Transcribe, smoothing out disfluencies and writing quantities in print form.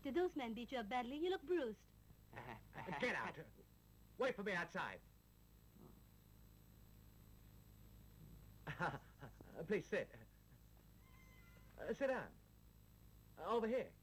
After those men beat you up badly, you look bruised. Get out. Wait for me outside. Please sit. Sit down. Over here.